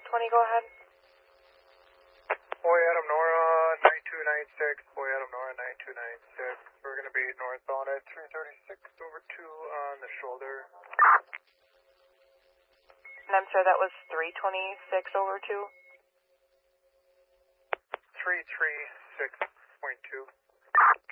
620, go ahead. Boy Adam Nora 9296, Boy Adam Nora 9296. We're going to be northbound at 336 over 2 on the shoulder. And I'm sorry, that was 326 over 2? 336.2.